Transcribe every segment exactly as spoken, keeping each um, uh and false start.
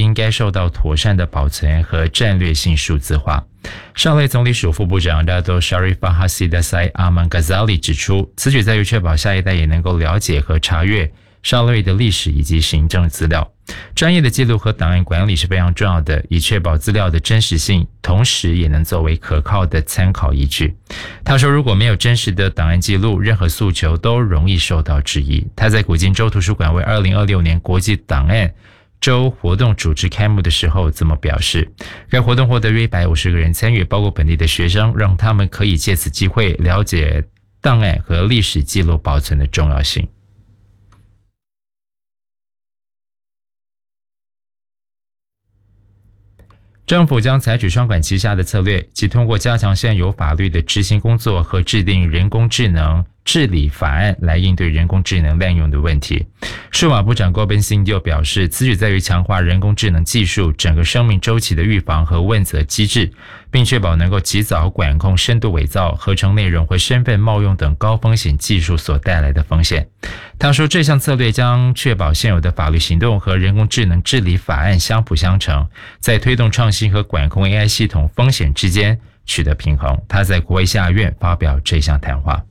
应该受到妥善的保存和战略性数字化。沙勒总理署副部长 Dato Sharifah Hasidasai Aman Ghazali 指出，此举在于确保下一代也能够了解和查阅沙勒的历史以及行政资料。专业的记录和档案管理是非常重要的，以确保资料的真实性，同时也能作为可靠的参考依据。他说，如果没有真实的档案记录，任何诉求都容易受到质疑。他在古今州图书馆为二零二六年国际档案周活动主持开幕的时候这么表示，该活动获得约一百五十个人参与，包括本地的学生，让他们可以借此机会了解档案和历史记录保存的重要性。政府将采取双管齐下的策略，即通过加强现有法律的执行工作和制定人工智能治理法案来应对人工智能滥用的问题。数码部长 Gobind Singh 就表示，此举在于强化人工智能技术整个生命周期的预防和问责机制，并确保能够及早管控深度伪造、合成内容或身份冒用等高风险技术所带来的风险。他说，这项策略将确保现有的法律行动和人工智能治理法案相辅相成，在推动创新和管控 A I 系统风险之间取得平衡。他在国会下院发表这项谈话。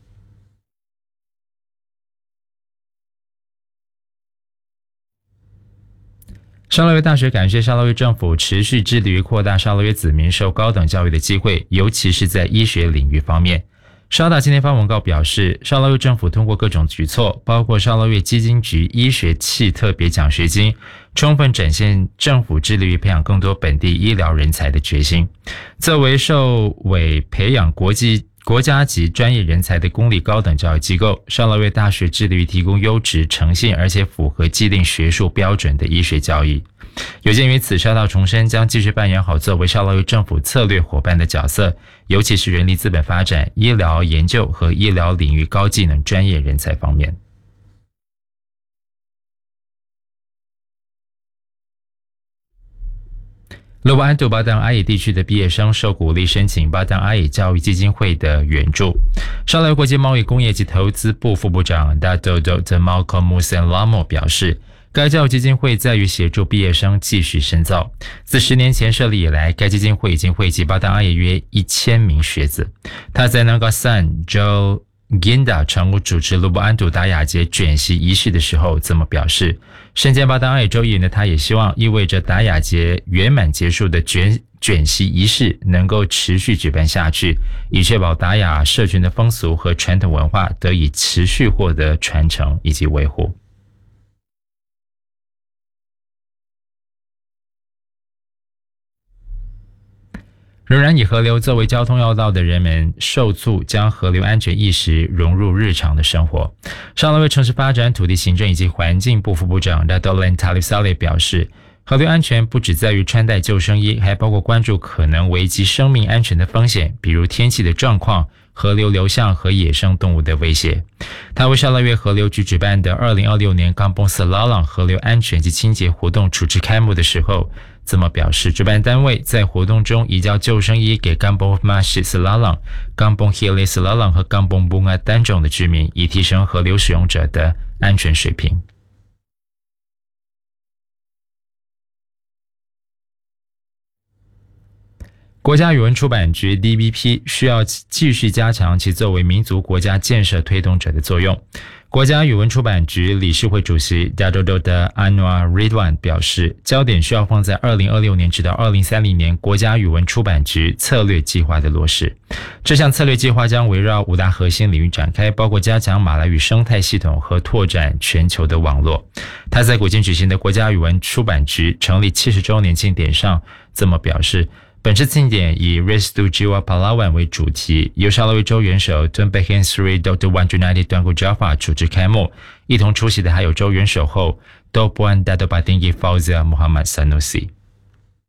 沙捞越大学感谢沙捞越政府持续致力于扩大沙捞越子民受高等教育的机会，尤其是在医学领域方面。沙大今天发文告表示，沙捞越政府通过各种举措，包括沙捞越基金局医学系特别奖学金，充分展现政府致力于培养更多本地医疗人才的决心。作为受委培养国际国家级专业人才的公立高等教育机构，沙捞越大学致力于提供优质、诚信而且符合既定学术标准的医学教育。有鉴于此，沙大重申将继续扮演好作为沙捞越政府策略伙伴的角色，尤其是人力资本发展、医疗研究和医疗领域高技能专业人才方面。卢瓦安杜巴当阿里地区的毕业生受鼓励申请巴当阿里教育基金会的援助。沙捞越国际贸易工业及投资部副部长 Dato Doctor Malcolm Musen Lamo 表示，该教育基金会在于协助毕业生继续深造。自十年前设立以来，该基金会已经惠及巴当阿里约一千名学子。他在 Nagasan Joe Ginda 常务主持卢布安杜达雅节卷席仪式的时候这么表示，身兼巴当阿里州议员的他也希望意味着达雅节圆满结束的卷卷席仪式能够持续举办下去，以确保达雅社群的风俗和传统文化得以持续获得传承以及维护。仍然以河流作为交通要道的人们受促将河流安全意识融入日常的生活。沙捞越城市发展、土地行政以及环境部副部长 Dato Len Talib Saleh 表示，河流安全不只在于穿戴救生衣，还包括关注可能危及生命安全的风险，比如天气的状况、河流流向和野生动物的威胁。他为沙捞越河流局举办的二零二六年冈崩色拉朗河流安全及清洁活动主持开幕的时候这么表示，主办单位在活动中移交救生衣给冈崩马西斯拉朗、冈崩 Hilly 斯拉朗和冈崩布阿单种的居民，以提升河流使用者的安全水平。国家语文出版局 D B P 需要继续加强其作为民族国家建设推动者的作用。国家语文出版局理事会主席 Dato Doctor Anwar Ridwan 表示，焦点需要放在二零二六年直到二零三零年国家语文出版局策略计划的落实。这项策略计划将围绕五大核心领域展开，包括加强马来语生态系统和拓展全球的网络。他在古今举行的国家语文出版局成立七十周年庆典上这么表示，本次庆典以 Restu Jiwa Pahlawan 为主题，由沙捞越州元首 Tun Pekan Sri Doctor Wan Junaidy Tuanku Jaafar 主持开幕，一同出席的还有州元首后 Tuan Dato Patinggi Fauzia Muhammad Sanusi。